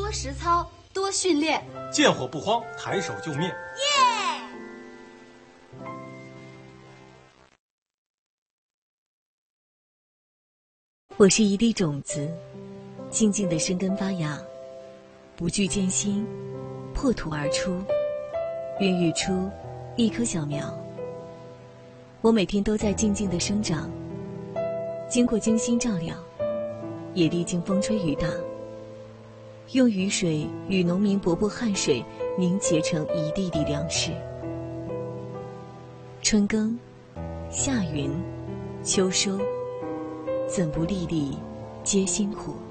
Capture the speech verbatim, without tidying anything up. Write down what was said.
多实操，多训练， 见火不慌，抬手就灭。 耶！ 我是一粒种子，静静地生根发芽，不惧艰辛，破土而出，孕育出一棵小苗。我每天都在静静地生长，经过精心照料，也历经风吹雨打，用雨水与农民伯伯汗水凝结成一地地粮食。春耕，夏耘，秋收，怎不粒粒皆辛苦？